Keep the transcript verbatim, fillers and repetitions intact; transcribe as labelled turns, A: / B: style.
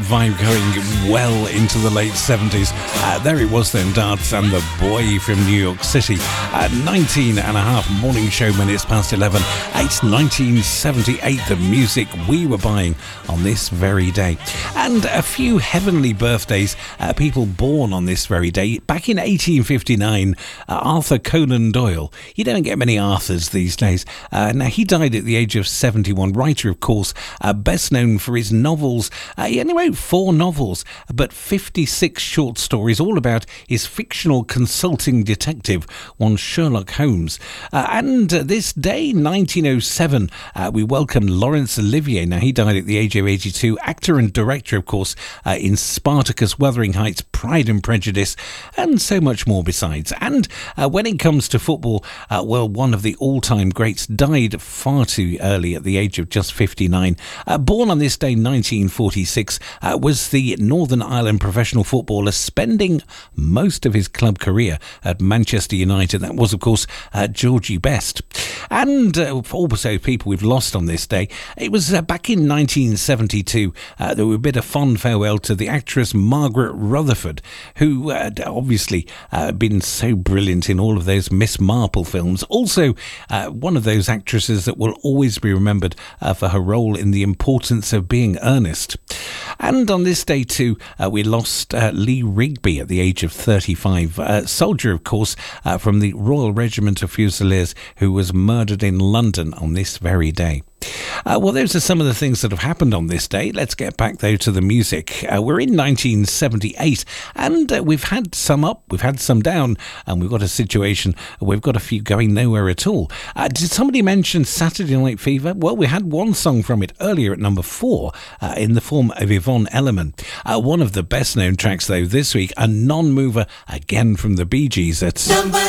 A: vibe going well into the late seventies. Uh, there it was then, Darts and the Boy from New York City. At nineteen and a half morning show minutes past eleven. It's nineteen seventy-eight, the music we were buying on this very day. And a few heavenly birthdays, uh, people born on this very day. Back in eighteen fifty-nine, uh, Arthur Conan Doyle. You don't get many Arthurs these days. Uh, now, he died at the age of seventy-one. Writer, of course, uh, best known for his novels. Uh, he only wrote four novels, but fifty-six short stories, all about his fictional consulting detective, one Sherlock Holmes. Uh, and uh, this day, nineteen oh seven, uh, we welcome Laurence Olivier. Now, he died at the age of eighty-two. Actor and director, of course, uh, in Spartacus, Wuthering Heights, Pride and Prejudice, and so much more besides. And uh, when it comes to football, uh, well, one of the all-time greats died far too early at the age of just fifty-nine. Uh, born on this day, nineteen forty-six, uh, was the Northern Ireland professional footballer, spending most of his club career at Manchester United. That was, of course, uh, Georgie Best. And uh, also people we've lost on this day. It was uh, back in nineteen seventy-two uh, that we bid a fond farewell to the actress Margaret Rutherford, who had uh, obviously uh, been so brilliant in all of those Miss Marple films. Also, uh, one of those actresses that will always be remembered uh, for her role in The Importance of Being Earnest. And on this day too, uh, we lost uh, Lee Rigby at the age of thirty-five. Uh, soldier, of course, uh, from the Royal Regiment of Fusiliers, who was murdered in London on this very day. Uh, well, those are some of the things that have happened on this day. Let's get back, though, to the music. Uh, we're in nineteen seventy-eight, and uh, we've had some up, we've had some down, and we've got a situation, we've got a few going nowhere at all. Uh, did somebody mention Saturday Night Fever? Well, we had one song from it earlier at number four, uh, in the form of Yvonne Elliman. Uh, one of the best-known tracks, though, this week, a non-mover, again from the Bee Gees. That's...